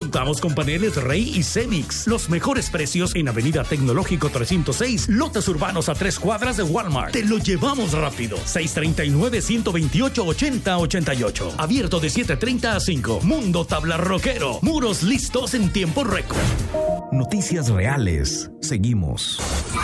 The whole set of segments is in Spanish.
Contamos con paneles Rey y Cemix. Los mejores precios en Avenida Tecnológico 306, lotes urbanos a 3 cuadras de Walmart. Te lo llevamos rápido. 639-128-8088. Abierto de 7:30 a 5. Mundo Tabla Roquero. Muros listos en tiempo récord. Noticias reales. Seguimos.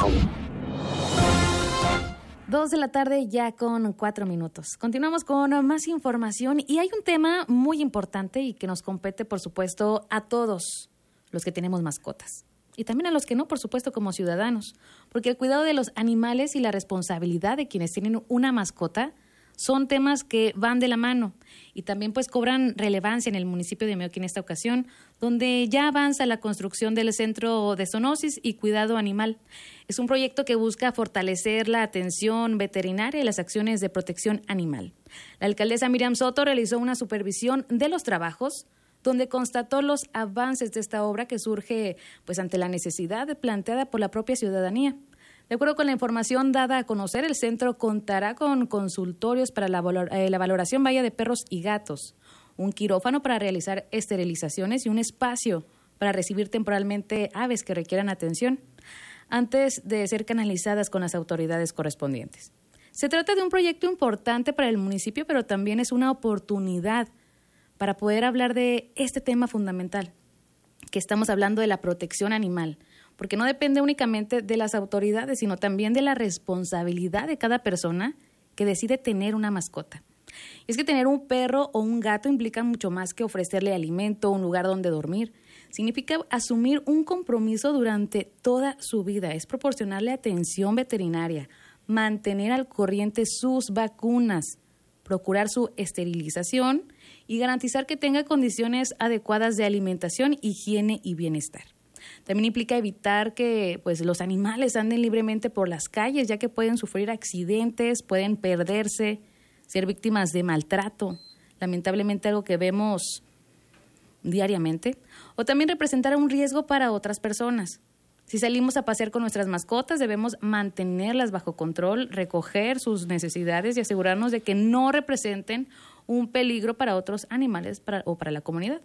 2 de la tarde ya con 4 minutos. Continuamos con más información y hay un tema muy importante y que nos compete, por supuesto, a todos los que tenemos mascotas y también a los que no, por supuesto, como ciudadanos, porque el cuidado de los animales y la responsabilidad de quienes tienen una mascota son temas que van de la mano y también pues cobran relevancia en el municipio de Meoqui en esta ocasión, donde ya avanza la construcción del Centro de Zoonosis y Cuidado Animal. Es un proyecto que busca fortalecer la atención veterinaria y las acciones de protección animal. La alcaldesa Miriam Soto realizó una supervisión de los trabajos, donde constató los avances de esta obra que surge pues ante la necesidad planteada por la propia ciudadanía. De acuerdo con la información dada a conocer, el centro contará con consultorios para la valoración de perros y gatos, un quirófano para realizar esterilizaciones y un espacio para recibir temporalmente aves que requieran atención, antes de ser canalizadas con las autoridades correspondientes. Se trata de un proyecto importante para el municipio, pero también es una oportunidad para poder hablar de este tema fundamental, que estamos hablando de la protección animal, porque no depende únicamente de las autoridades, sino también de la responsabilidad de cada persona que decide tener una mascota. Y es que tener un perro o un gato implica mucho más que ofrecerle alimento, un lugar donde dormir. Significa asumir un compromiso durante toda su vida, es proporcionarle atención veterinaria, mantener al corriente sus vacunas, procurar su esterilización y garantizar que tenga condiciones adecuadas de alimentación, higiene y bienestar. También implica evitar que pues, los animales anden libremente por las calles, ya que pueden sufrir accidentes, pueden perderse, ser víctimas de maltrato, lamentablemente algo que vemos diariamente, o también representar un riesgo para otras personas. Si salimos a pasear con nuestras mascotas, debemos mantenerlas bajo control, recoger sus necesidades y asegurarnos de que no representen un peligro para otros animales o para la comunidad.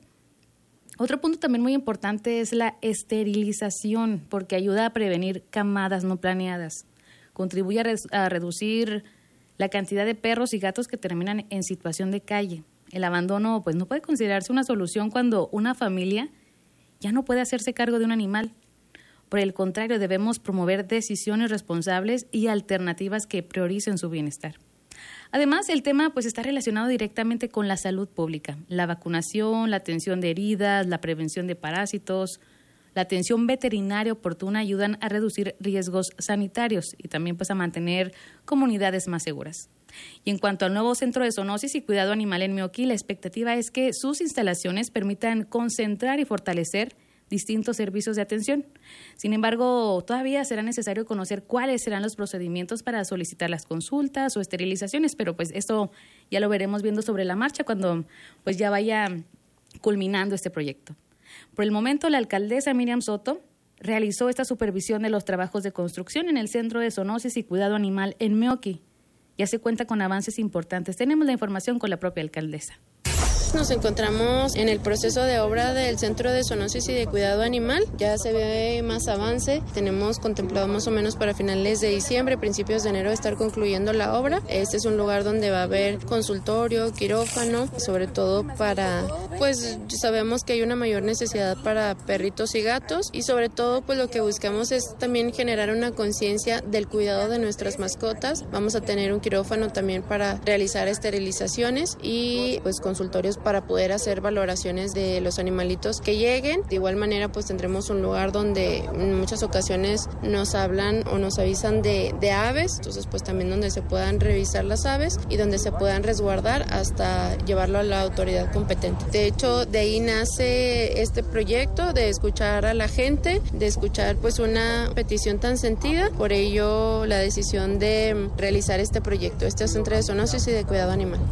Otro punto también muy importante es la esterilización, porque ayuda a prevenir camadas no planeadas. Contribuye a reducir la cantidad de perros y gatos que terminan en situación de calle. El abandono pues, no puede considerarse una solución cuando una familia ya no puede hacerse cargo de un animal. Por el contrario, debemos promover decisiones responsables y alternativas que prioricen su bienestar. Además, el tema pues está relacionado directamente con la salud pública, la vacunación, la atención de heridas, la prevención de parásitos, la atención veterinaria oportuna ayudan a reducir riesgos sanitarios y también pues a mantener comunidades más seguras. Y en cuanto al nuevo Centro de Zoonosis y Cuidado Animal en Meoqui, la expectativa es que sus instalaciones permitan concentrar y fortalecer distintos servicios de atención. Sin embargo, todavía será necesario conocer cuáles serán los procedimientos para solicitar las consultas o esterilizaciones, pero pues esto ya lo veremos viendo sobre la marcha cuando pues ya vaya culminando este proyecto. Por el momento, la alcaldesa Miriam Soto realizó esta supervisión de los trabajos de construcción en el Centro de Zoonosis y Cuidado Animal en Meoqui. Ya se cuenta con avances importantes. Tenemos la información con la propia alcaldesa. Nos encontramos en el proceso de obra del Centro de Zoonosis y de Cuidado Animal. Ya se ve más avance. Tenemos contemplado más o menos para finales de diciembre, principios de enero, estar concluyendo la obra. Este es un lugar donde va a haber consultorio, quirófano, sobre todo para, pues sabemos que hay una mayor necesidad para perritos y gatos y sobre todo pues lo que buscamos es también generar una conciencia del cuidado de nuestras mascotas. Vamos a tener un quirófano también para realizar esterilizaciones y pues consultorios para poder hacer valoraciones de los animalitos que lleguen. De igual manera, pues tendremos un lugar donde en muchas ocasiones nos hablan o nos avisan de aves, entonces pues también donde se puedan revisar las aves y donde se puedan resguardar hasta llevarlo a la autoridad competente. De hecho, de ahí nace este proyecto de escuchar a la gente, de escuchar pues una petición tan sentida, por ello la decisión de realizar este proyecto, este Centro de Zoonosis y de Cuidado Animal.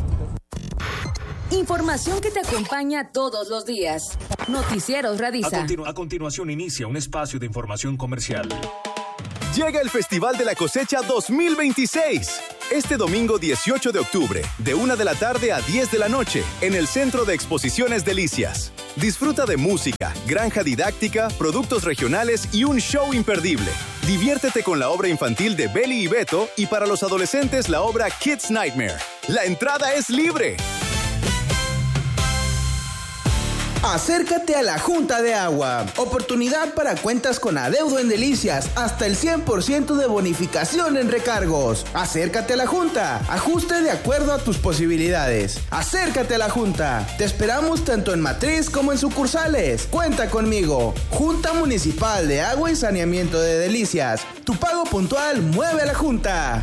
Información que te acompaña todos los días. Noticieros Radisa. A continuación inicia un espacio de información comercial. Llega el Festival de la Cosecha 2026. Este domingo 18 de octubre, de 1 de la tarde a 10 de la noche, en el Centro de Exposiciones Delicias. Disfruta de música, granja didáctica, productos regionales y un show imperdible. Diviértete con la obra infantil de Beli y Beto y para los adolescentes la obra Kids Nightmare. La entrada es libre. Acércate a la Junta de Agua. Oportunidad para cuentas con adeudo en Delicias. Hasta el 100% de bonificación en recargos. Acércate a la Junta. Ajuste de acuerdo a tus posibilidades. Acércate a la Junta. Te esperamos tanto en matriz como en sucursales. Cuenta conmigo. Junta Municipal de Agua y Saneamiento de Delicias. Tu pago puntual mueve a la Junta.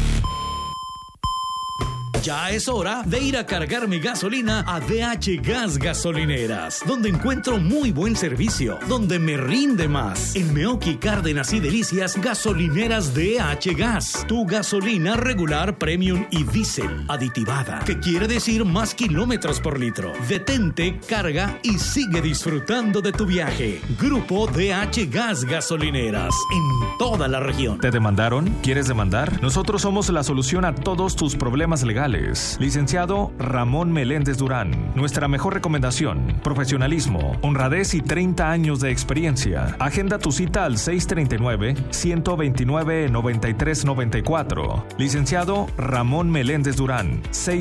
Ya es hora de ir a cargar mi gasolina a DH Gas Gasolineras, donde encuentro muy buen servicio, donde me rinde más. En Meoqui, Cárdenas y Delicias, gasolineras DH Gas. Tu gasolina regular, premium y diésel, aditivada, que quiere decir más kilómetros por litro. Detente, carga y sigue disfrutando de tu viaje. Grupo DH Gas Gasolineras, en toda la región. ¿Te demandaron? ¿Quieres demandar? Nosotros somos la solución a todos tus problemas legales. Licenciado Ramón Meléndez Durán. Nuestra mejor recomendación: profesionalismo, honradez y 30 años de experiencia. Agenda tu cita al 639-129-9394. Licenciado Ramón Meléndez Durán.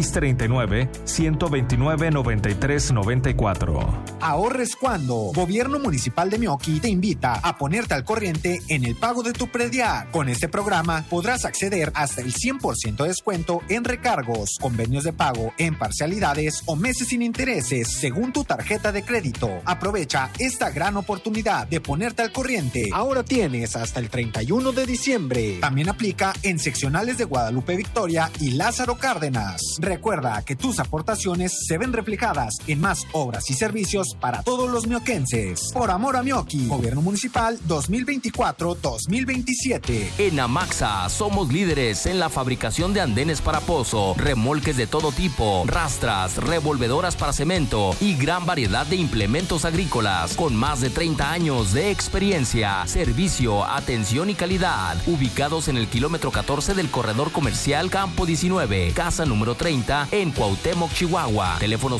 639-129-9394. Ahorres cuando. Gobierno Municipal de Meoqui te invita a ponerte al corriente en el pago de tu predial. Con este programa podrás acceder hasta el 100% de descuento en recargos, convenios de pago en parcialidades o meses sin intereses según tu tarjeta de crédito. Aprovecha esta gran oportunidad de ponerte al corriente. Ahora tienes hasta el 31 de diciembre. También aplica en seccionales de Guadalupe Victoria y Lázaro Cárdenas. Recuerda que tus aportaciones se ven reflejadas en más obras y servicios para todos los mioquenses. Por amor a Meoqui. Gobierno Municipal 2024-2027. En Amaxa somos líderes en la fabricación de andenes para pozo, remolques de todo tipo, rastras, revolvedoras para cemento y gran variedad de implementos agrícolas con más de 30 años de experiencia, servicio, atención y calidad. Ubicados en el kilómetro 14 del corredor comercial Campo 19, casa número 30 en Cuauhtémoc, Chihuahua. Teléfono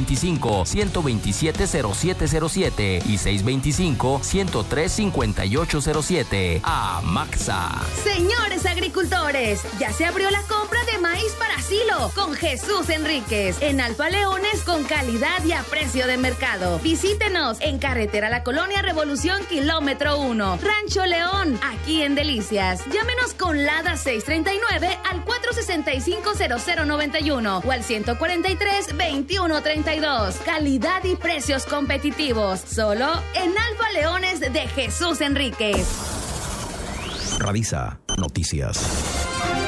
625-127-0707 y 625-103-5807. Amaxa. Señores agricultores, ya se abrió la compra de maíz para Silo con Jesús Enríquez en Alfa Leones, con calidad y a precio de mercado. Visítenos en Carretera La Colonia Revolución kilómetro 1, Rancho León, aquí en Delicias. Llámenos con LADA 639 al 465-0091 o al 143-2132. Calidad y precios competitivos, solo en Alfa Leones de Jesús Enríquez. Radisa Noticias.